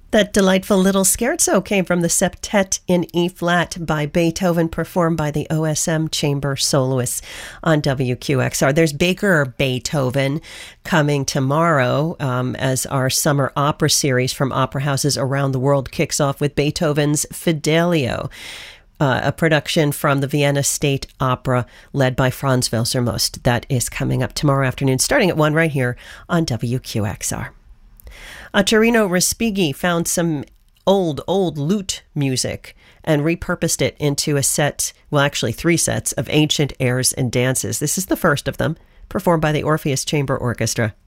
That delightful little scherzo came from the Septet in E-flat by Beethoven, performed by the OSM Chamber Soloists on WQXR. There's Baker Beethoven coming tomorrow as our summer opera series from opera houses around the world kicks off with Beethoven's Fidelio, a production from the Vienna State Opera led by Franz Welser-Most. That is coming up tomorrow afternoon, starting at 1 right here on WQXR. Torino Respighi found some old lute music and repurposed it into a set, well, actually 3 sets of ancient airs and dances. This is the first of them, performed by the Orpheus Chamber Orchestra.